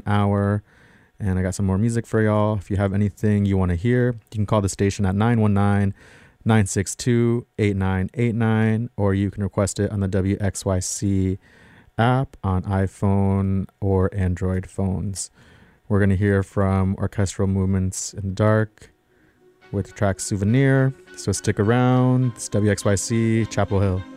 an hour. And I got some more music for y'all. If you have anything you want to hear, you can call the station at 919-962-8989, or you can request it on the WXYC app on iPhone or Android phones. We're going to hear from Orchestral Movements in the Dark with the track Souvenir. So stick around. It's WXYC, Chapel Hill.